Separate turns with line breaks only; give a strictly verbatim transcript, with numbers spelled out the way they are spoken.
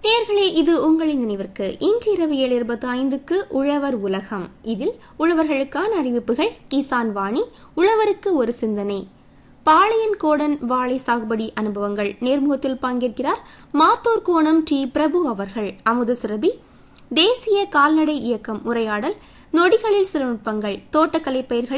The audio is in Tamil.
நேயர்களே, இது உங்களின் நினைவிற்கு இன்று இரவு ஏழு இருபத்தி ஐந்துக்கு உழவர் உலகம். இதில் உழவர்களுக்கான அறிவிப்புகள், கிசான் வாணி, உழவருக்கு ஒரு சிந்தனை, பாளையன் கோடன் வாழை சாகுபடி அனுபவங்கள். நேர்முகத்தில் பங்கேற்கிறார் மாத்தூர் கோணம் டி பிரபு அவர்கள். அமுத சுரபி, தேசிய கால்நடை இயக்கம் உரையாடல், நொடிகளில் சில நுட்பங்கள், தோட்டக்கலை பயிர்கள்